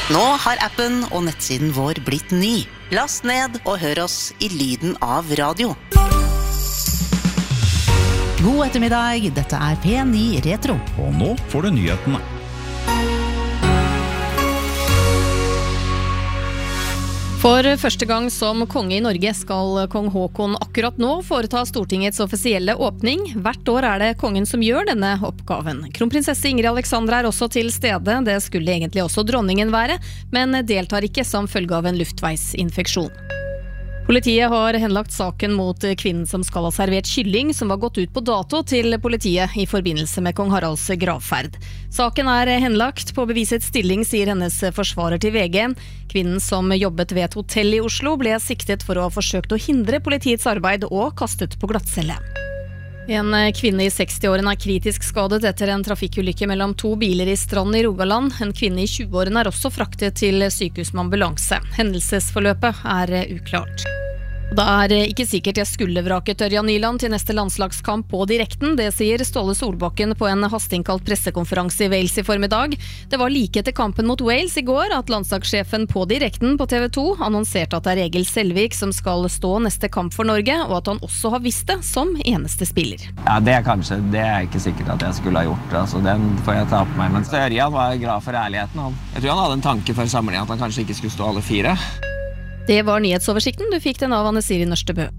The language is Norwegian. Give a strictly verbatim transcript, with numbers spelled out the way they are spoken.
Nå har appen og nettsiden vår blitt ny. Last ned og hør oss i lyden av radio. God ettermiddag, dette er P ni Retro. Og nå får du nyhetene. For første gang som konge i Norge skal kong Håkon akkurat nå foreta Stortingets offisielle åpning. Hvert år er det kongen som gjør denne oppgaven. Kronprinsesse Ingrid Alexandra er også til stede. Det skulle egentlig også dronningen være, men deltar ikke som følge av en luftveisinfeksjon. Politiet har henlagt saken mot kvinnen som skal ha servert kylling som var gått ut på dato til politiet i forbindelse med kong Haralds gravferd. Saken er henlagt på bevisets stilling, sier hennes forsvarer til V G. Kvinnen som jobbet ved et hotell i Oslo ble siktet for å ha forsøkt å hindre politiets arbeid og kastet på glattcelle. En kvinne i sekstiårene er kritisk skadet etter en trafikkulykke mellom to biler i Strand i Rogaland. En kvinne i tjueårene er også fraktet til sykehus med ambulanse. Hendelsesforløpet er uklart. Det er ikke sikkert jeg skulle vraket Ørjan Nyland til neste landslagskamp på direkten. Det sier Ståle Solbakken på en hastinnkalt pressekonferanse i Wales i formiddag. Det var like etter kampen mot Wales i går at landslagssjefen på direkten på T V to annonserte at det er Egil Selvik som skal stå neste kamp for Norge, og at han også har visst det som eneste spiller. Ja, det er kanskje, det er ikke sikkert at jeg skulle ha gjort det, altså den får jeg ta på meg. Men Ørjan var glad for ærligheten. Han. Jeg tror han hadde en tanke for samlingen at han kanskje ikke skulle stå alle fire. Det var nyhetsoversikten. Du fikk den av Anne Siri Nørstebø.